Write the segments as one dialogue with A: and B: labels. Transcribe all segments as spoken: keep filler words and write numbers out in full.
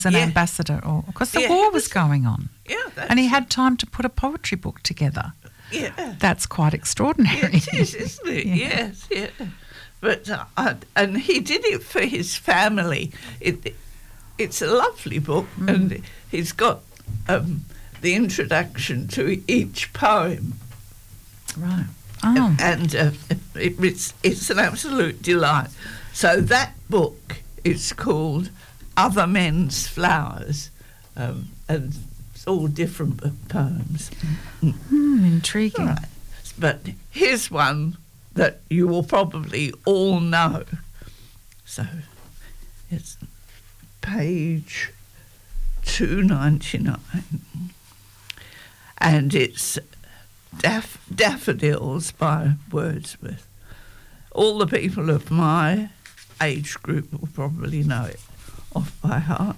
A: an
B: yeah.
A: ambassador, or because the
B: Yeah,
A: war
B: he
A: was
B: was-
A: going on,
B: Yeah, that's
A: and he had time to put a poetry book together.
B: Yeah.
A: That's quite extraordinary.
B: Yeah, it is, isn't it?
A: Yeah.
B: Yes, yeah. But uh, I- and he did it for his family. It, it's a lovely book,
A: Mm.
B: and he's got um, the introduction to each poem,
A: Right. Oh.
B: and uh, it, it's it's an absolute delight. So that book is called Other Men's Flowers, um, and it's all different poems.
A: Hmm, intriguing.
B: All right. But here's one that you will probably all know. So it's page two ninety-nine, and it's Daff- Daffodils by Wordsworth. All the people of my age group will probably know it off by heart.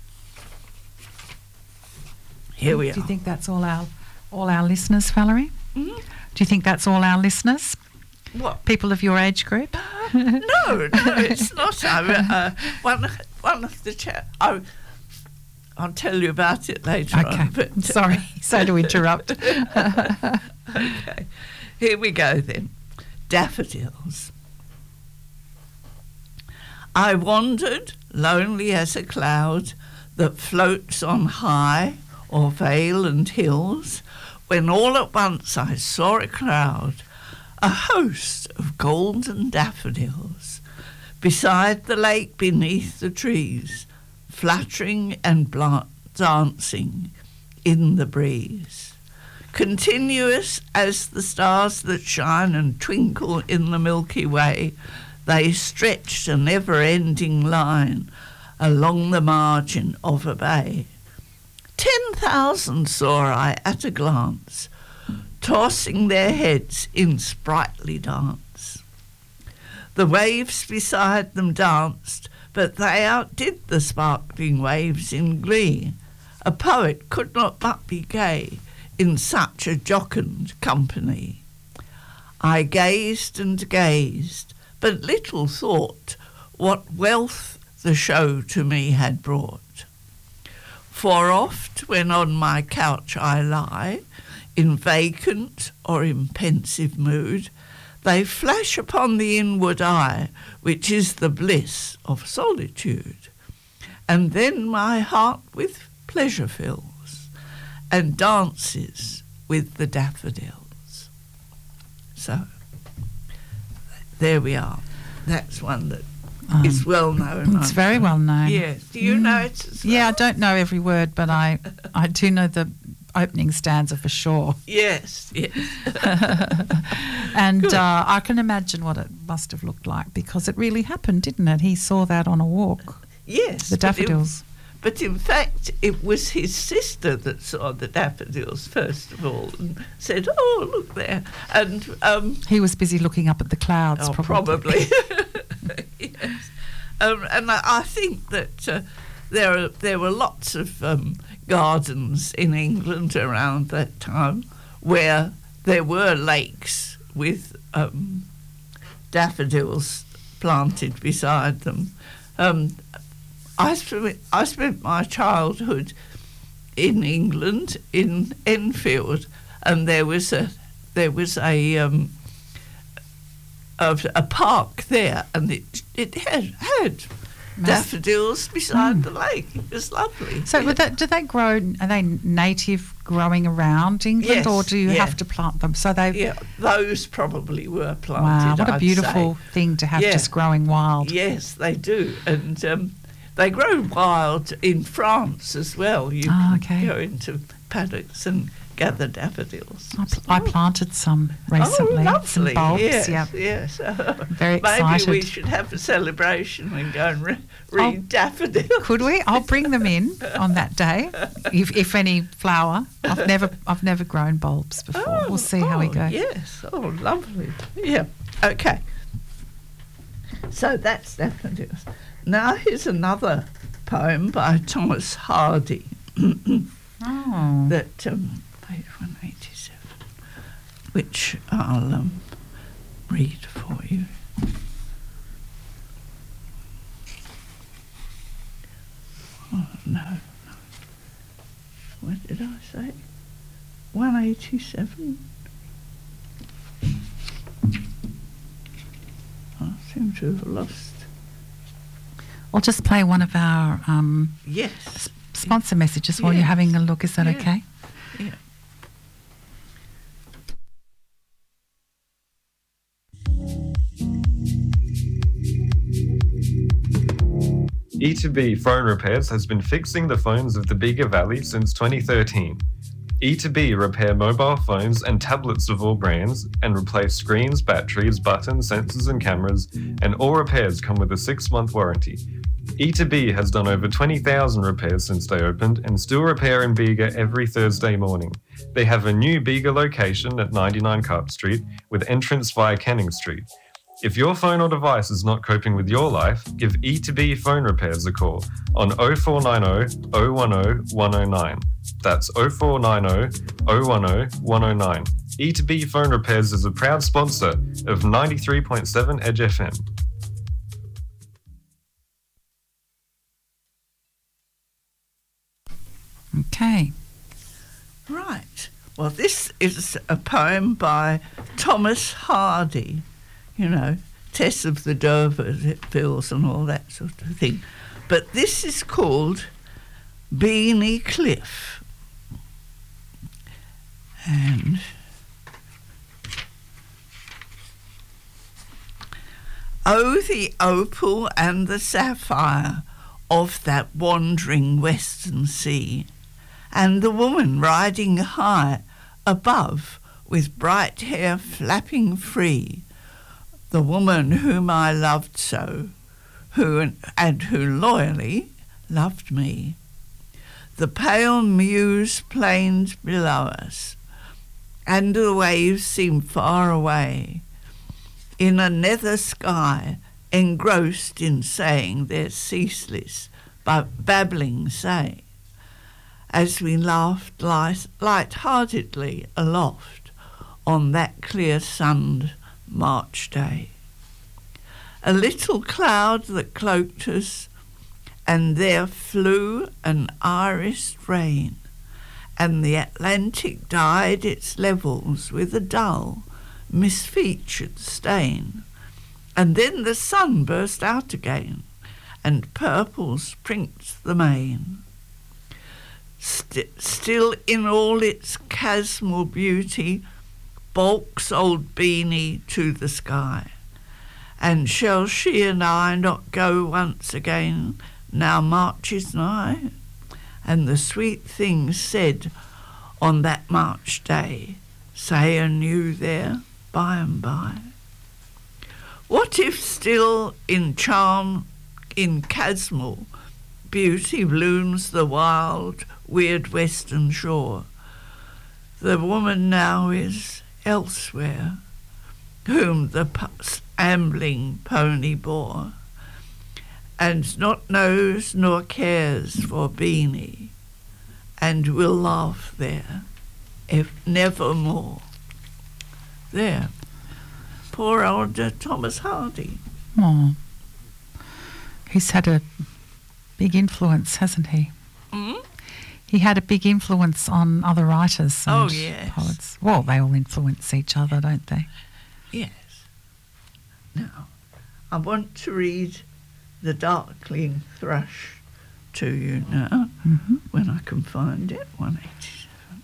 B: Here we
A: Do you
B: are.
A: think that's all our all our listeners, Valerie?
B: Mhm.
A: Do you think that's all our listeners?
B: What?
A: People of your age group?
B: No, no, it's not. I, uh, one, one of the chat. I, I'll tell you about it later
A: Okay.
B: on. But,
A: Sorry, sorry to interrupt.
B: Okay, here we go then. Daffodils. I wandered, lonely as a cloud that floats on high o'er vale and hills, when all at once I saw a crowd, a host of golden daffodils, beside the lake beneath the trees, fluttering and bla- dancing in the breeze. Continuous as the stars that shine and twinkle in the Milky Way, they stretched a never-ending line along the margin of a bay. Ten thousand saw I at a glance, tossing their heads in sprightly dance. The waves beside them danced, but they outdid the sparkling waves in glee. A poet could not but be gay in such a jocund company. I gazed and gazed, but little thought what wealth the show to me had brought. For oft, when on my couch I lie, in vacant or in pensive mood, they flash upon the inward eye, which is the bliss of solitude. And then my heart with pleasure fills, and dances with the daffodils. So, there we are. That's one that
A: Um,
B: is well known.
A: It's very well known.
B: Yes. Do you know it as well?
A: Yeah, I don't know every word, but I, I do know the opening stanza for sure.
B: Yes, yes.
A: And
B: Good.
A: uh, I can imagine what it must have looked like, because it really happened, didn't it? He saw that on a walk,
B: Yes.
A: the
B: but in-
A: daffodils.
B: But in fact, it was his sister that saw the daffodils first of all and said, "Oh, look there!" And um,
A: He was busy looking up at the clouds,
B: oh,
A: probably.
B: probably, yes. Um, and I, I think that uh, there are, there were lots of um, gardens in England around that time where there were lakes with um, daffodils planted beside them. Um, I spent, I spent my childhood in England, in Enfield, and there was a there was a um, a, a park there, and it it had had
A: Must-
B: daffodils beside
A: Mm.
B: the lake. It was lovely.
A: So would that, do they grow, are they native growing around England,
B: Yes,
A: or do you
B: yeah.
A: have to plant them? So they,
B: Yeah, those probably were planted.
A: wow, what a
B: I'd
A: beautiful
B: say.
A: thing to have
B: Yeah.
A: just growing wild.
B: Yes, they do, and um, they grow wild in France as well. You
A: Ah,
B: can
A: okay.
B: go into paddocks and gather daffodils.
A: I, pl- I planted some recently,
B: Oh, lovely.
A: some bulbs.
B: Yes,
A: Yeah,
B: yes.
A: very
B: Maybe we
A: excited.
B: should have a celebration and go and re-
A: Oh,
B: read daffodils.
A: Could we? I'll bring them in on that day, if, if any flower. I've never I've never grown bulbs before.
B: Oh,
A: We'll see how we
B: oh,
A: go.
B: Yes. Oh, lovely. Yeah. Okay. So that's daffodils. Now here's another poem by Thomas Hardy
A: Oh,
B: that um, page one eighty-seven, which I'll um, read for you. Oh, no, no. What did I say? one eighty-seven. I seem to have lost.
A: I'll just play one of our um,
B: Yes.
A: s- sponsor messages while
B: Yes.
A: you're having a look. Is that
B: Yeah.
A: okay?
B: Yeah.
C: E two B Phone Repairs has been fixing the phones of the Bega Valley since twenty thirteen. E two B repair mobile phones and tablets of all brands and replace screens, batteries, buttons, sensors and cameras, and all repairs come with a six-month warranty. E two B has done over twenty thousand repairs since they opened and still repair in Bega every Thursday morning. They have a new Bega location at ninety-nine Carp Street with entrance via Canning Street. If your phone or device is not coping with your life, give E two B Phone Repairs a call on oh four nine oh, oh one oh, one oh nine. That's oh four nine oh, oh one oh, one oh nine. E two B Phone Repairs is a proud sponsor of ninety-three point seven Edge F M.
A: Okay.
B: Right. Well, this is a poem by Thomas Hardy. You know, Tess of the D'Urbervilles and all that sort of thing. But this is called Beanie Cliff. And oh, the opal and the sapphire of that wandering western sea, and the woman riding high above with bright hair flapping free, the woman whom I loved so, who and who loyally loved me. The pale Meuse plains below us, and the waves seem far away, in a nether sky, engrossed in saying their ceaseless but babbling say, as we laughed light, light-heartedly aloft on that clear-sunned March day. A little cloud that cloaked us, and there flew an irised rain, and the Atlantic dyed its levels with a dull, misfeatured stain, and then the sun burst out again, and purple sprinked the main. St- still in all its chasmal beauty, bulks old Beanie to the sky. And shall she and I not go once again, now March is nigh? And the sweet things said on that March day, say anew there by and by. What if still in charm, in chasmal beauty blooms the wild, weird western shore? The woman now is elsewhere, whom the ambling pony bore, and not knows nor cares for Beanie, and will laugh there, if nevermore. There, poor old uh, Thomas Hardy.
A: Oh, he's had a big influence, hasn't he?
B: Mm?
A: He had a big influence on other writers and
B: Oh, yes.
A: poets. Well, they all influence each other, don't they?
B: Yes. Now, I want to read The Darkling Thrush to you now,
A: Mm-hmm.
B: when I can find it, one eighty-seven.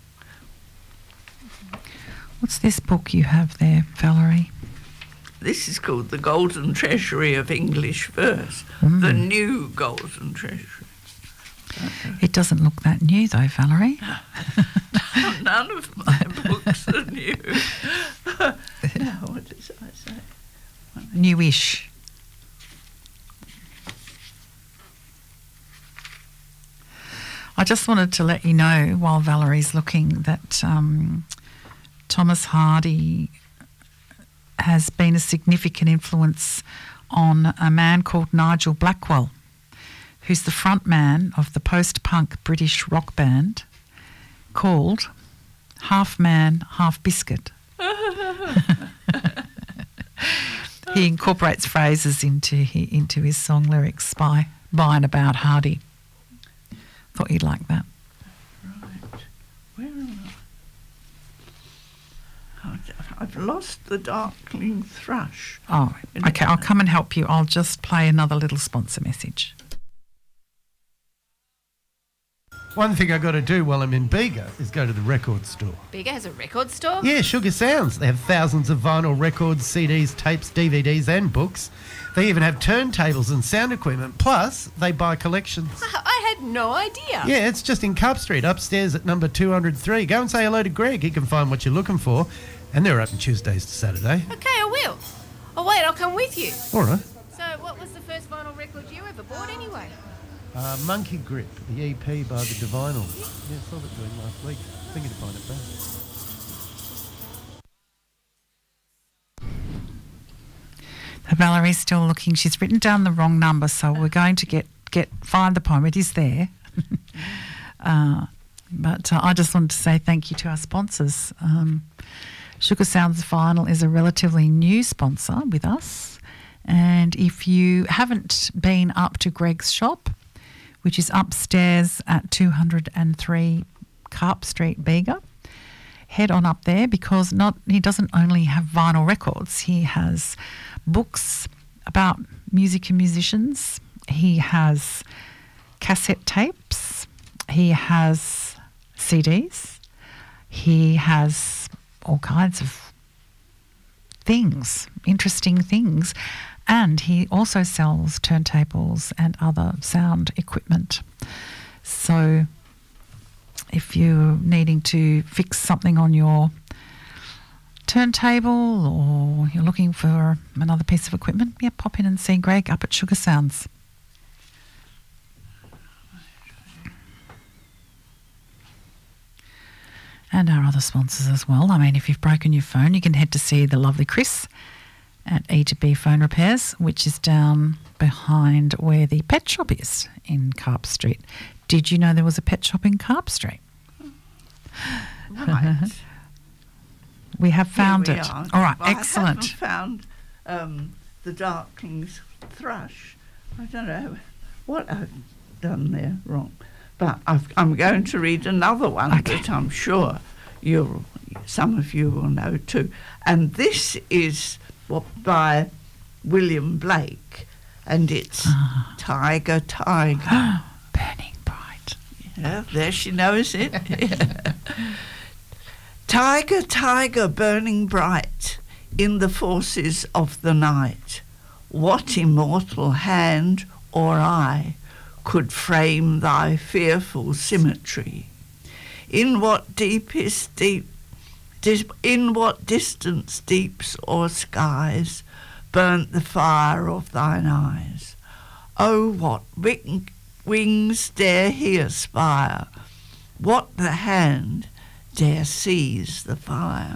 A: What's this book you have there, Valerie?
B: This is called The Golden Treasury of English Verse,
A: Mm.
B: the new Golden Treasury.
A: It doesn't look that new, though, Valerie.
B: None of my books are new. Now, what does I say?
A: Newish. I just wanted to let you know, while Valerie's looking, that um, Thomas Hardy has been a significant influence on a man called Nigel Blackwell, who's the front man of the post-punk British rock band called Half Man, Half Biscuit. He incorporates phrases into he, into his song lyrics by by and about Hardy. Thought you'd like that.
B: Right. Where am I? I've lost the darkling thrush.
A: Oh, okay, I'll come and help you. I'll just play another little sponsor message.
D: One thing I got to do while I'm in Bega is go to the record store.
E: Bega has a record store?
D: Yeah, Sugar Sounds. They have thousands of vinyl records, C Ds, tapes, D V Ds and books. They even have turntables and sound equipment. Plus, they buy collections.
E: I had no idea.
D: Yeah, it's just in Carp Street, upstairs at number two oh three. Go and say hello to Greg. He can find what you're looking for. And they're open Tuesdays to Saturday.
E: Okay, I will. Oh, wait, I'll come with you.
D: All right.
E: So what was the first vinyl record you ever bought anyway?
D: Uh, Monkey Grip, the E P by the Divinals. Yeah, saw it doing last week. Thinking to find it back.
A: So Valerie's still looking. She's written down the wrong number, so we're going to get, get find the poem. It is there. uh, but uh, I just wanted to say thank you to our sponsors. Um, Sugar Sounds Vinyl is a relatively new sponsor with us. And if you haven't been up to Greg's shop, which is upstairs at two oh three Carp Street, Bega, head on up there, because not he doesn't only have vinyl records, he has books about music and musicians, he has cassette tapes, he has C Ds, he has all kinds of things, interesting things. And he also sells turntables and other sound equipment. So if you're needing to fix something on your turntable or you're looking for another piece of equipment, yeah, pop in and see Greg up at Sugar Sounds. And our other sponsors as well. I mean, if you've broken your phone, you can head to see the lovely Chris at E to B Phone Repairs, which is down behind where the pet shop is in Carp Street. Did you know there was a pet shop in Carp Street?
B: Right.
A: We have found
B: Here we
A: it.
B: are.
A: All right,
B: Well,
A: excellent.
B: I haven't found um, the Darkling's thrush. I don't know what I've done there wrong, but I've, I'm going to read another one
A: Okay.
B: that I'm sure you'll, some of you will know too. And this is what by William Blake, and it's
A: Ah.
B: Tiger, Tiger.
A: Burning bright.
B: Yeah, there she knows it. Tiger, tiger, burning bright in the forces of the night, what immortal hand or eye could frame thy fearful symmetry? In what deepest deep, dis, in what distance deeps or skies burnt the fire of thine eyes? Oh, what wing, wings dare he aspire? What the hand dare seize the fire?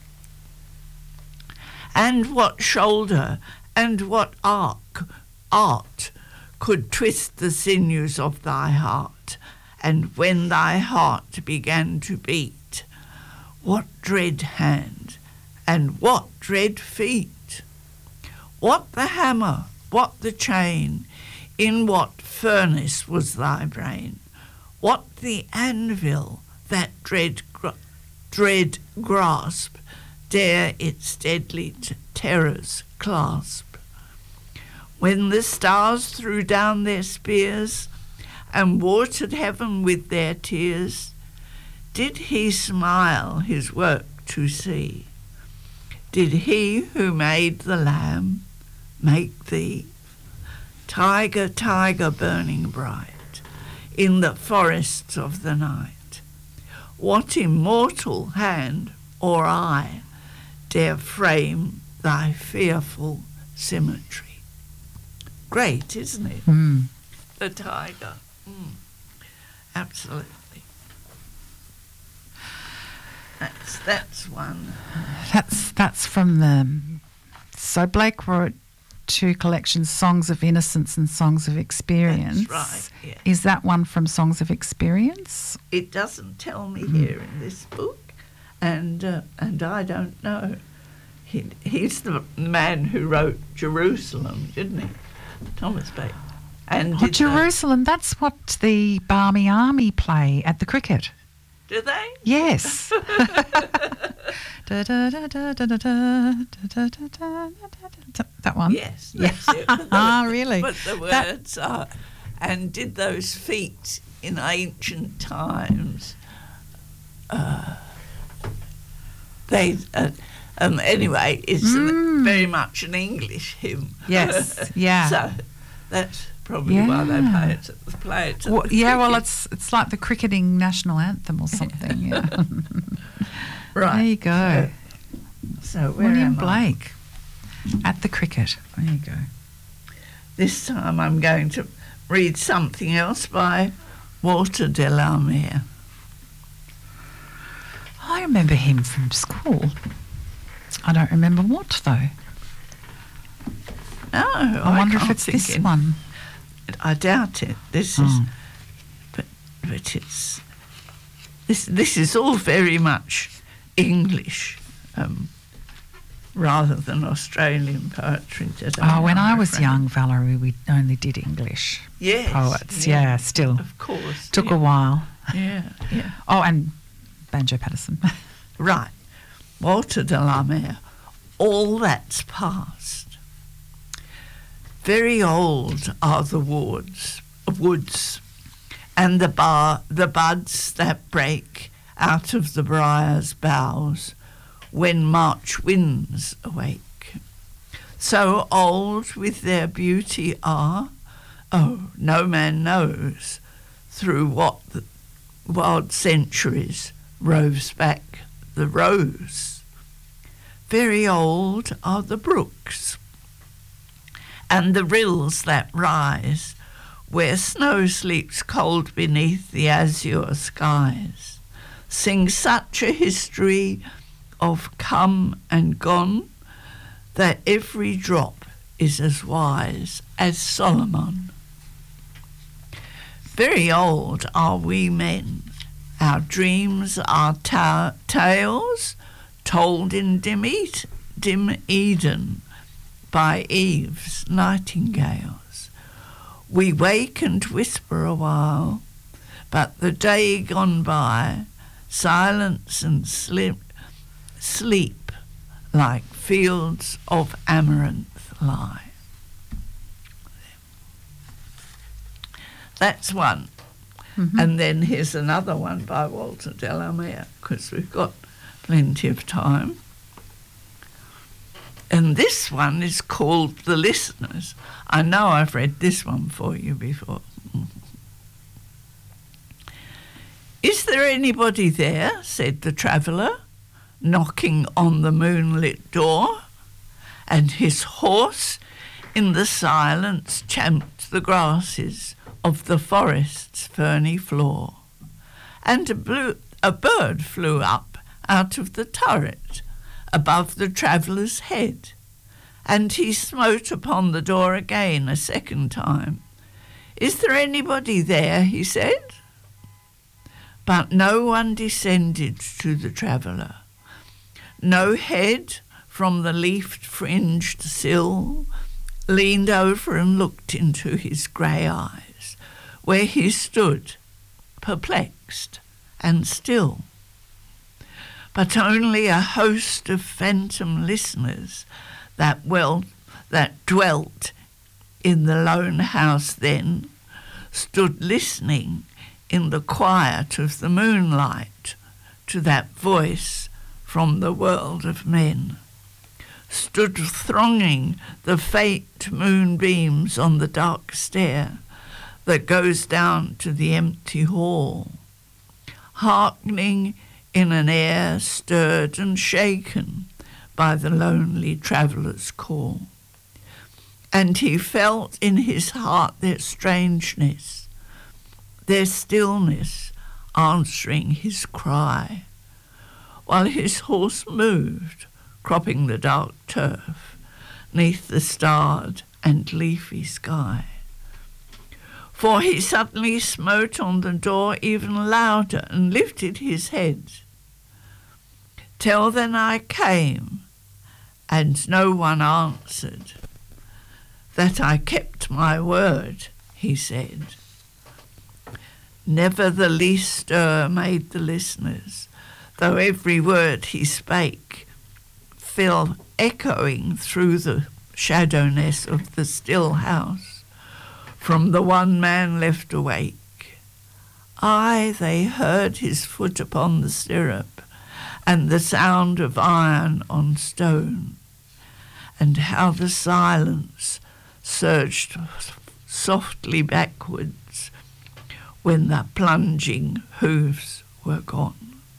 B: And what shoulder and what arc, art could twist the sinews of thy heart? And when thy heart began to beat, what dread hand and what dread feet? What the hammer, what the chain, in what furnace was thy brain? What the anvil, that dread, gr- dread grasp, dare its deadly t- terrors clasp? When the stars threw down their spears and watered heaven with their tears, did he smile his work to see? Did he who made the lamb make thee? Tiger, tiger, burning bright in the forests of the night, what immortal hand or eye dare frame thy fearful symmetry? Great, isn't it?
A: Mm.
B: The tiger. Mm. Absolutely. That's that's one.
A: That's that's from the. So Blake wrote two collections, Songs of Innocence and Songs of Experience.
B: That's right. Yeah.
A: Is that one from Songs of Experience?
B: It doesn't tell me here in this book, and uh, and I don't know. He, he's the man who wrote Jerusalem, didn't he? Thomas Blake. And
A: Oh,
B: did they,
A: Jerusalem, that's what the Barmy Army play at the cricket.
B: do they?
A: Yes. That one?
B: Yes. That's it. But the-
A: Ah, really?
B: But the
A: That-
B: words are, and did those feet in ancient times, uh, they, uh, um, anyway, it's an, very much an English hymn.
A: Yes, yeah.
B: So that's probably why they
A: Yeah.
B: play it, at- play it at
A: Well,
B: the
A: yeah, well,
B: cricket.
A: it's it's like the cricketing national anthem or something. Yeah.
B: Right.
A: There you go.
B: So where
A: William
B: am I?
A: Blake at the cricket. There you go.
B: This time I'm going to read something else by Walter de la Mare.
A: I remember him from school. I don't remember what though.
B: No,
A: I,
B: I,
A: wonder if
B: can't
A: it's
B: think
A: this
B: any-
A: one.
B: I doubt it. This is,
A: Oh.
B: but but it's this this is all very much English, um, rather than Australian poetry. Today,
A: Oh, when I
B: I'm
A: was
B: afraid.
A: young, Valerie, we only did English
B: yes,
A: poets. Yeah, still
B: of course,
A: took
B: yeah.
A: a while.
B: Yeah, yeah.
A: Oh, and Banjo Patterson.
B: Right, Walter de la Mare. All that's past. Very old are the woods, woods, and the bar, the buds that break out of the briar's boughs when March winds awake. So old with their beauty are, oh, no man knows through what the wild centuries roves back the rose. Very old are the brooks, and the rills that rise where snow sleeps cold beneath the azure skies, sing such a history of come and gone that every drop is as wise as Solomon. Very old are we men, our dreams are ta- tales told in dim, Ed- dim Eden by Eve's nightingales. We wake and whisper a while, but the day gone by, silence and slip, sleep like fields of amaranth lie. That's one.
A: Mm-hmm.
B: And then here's another one by Walter de la Mare, because we've got plenty of time. And this one is called The Listeners. I know I've read this one for you before. Is there anybody there, said the traveller, knocking on the moonlit door, and his horse in the silence champed the grasses of the forest's ferny floor, and a, blue, a bird flew up out of the turret above the traveller's head, and he smote upon the door again a second time. Is there anybody there, he said? But no one descended to the traveller. No head from the leaf-fringed sill leaned over and looked into his grey eyes, where he stood, perplexed and still. But only a host of phantom listeners that well that dwelt in the lone house then stood listening in the quiet of the moonlight to that voice from the world of men, stood thronging the faint moonbeams on the dark stair that goes down to the empty hall, hearkening in an air stirred and shaken by the lonely traveller's call. And he felt in his heart their strangeness, their stillness answering his cry, while his horse moved, cropping the dark turf neath the starred and leafy sky. For he suddenly smote on the door even louder and lifted his head. Till then I came, and no one answered. That I kept my word, he said. Never the least stir made the listeners, though every word he spake fell echoing through the shadowness of the still house, from the one man left awake. Aye, they heard his foot upon the stirrup, and the sound of iron on stone, and how the silence surged softly backwards when the plunging hoofs were gone.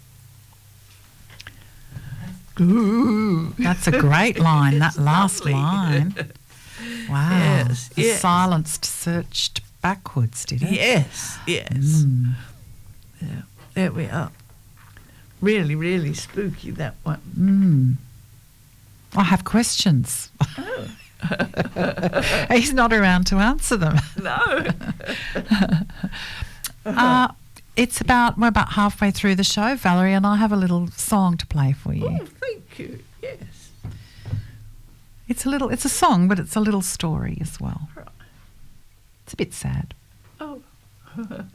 B: Ooh.
A: That's a great line, that
B: It's
A: last
B: lovely.
A: line. Wow.
B: Yes,
A: the
B: yes.
A: silenced searched backwards, did it?
B: Yes, yes.
A: Mm.
B: Yeah, there we are. Really, really spooky, that one.
A: Mm. I have questions. He's not around to answer them.
B: No.
A: Uh, it's about, we're about halfway through the show, Valerie, and I have a little song to play for you.
B: Oh, thank you. Yes.
A: It's a little, it's a song, but it's a little story as well.
B: Right.
A: It's a bit sad.
B: Oh.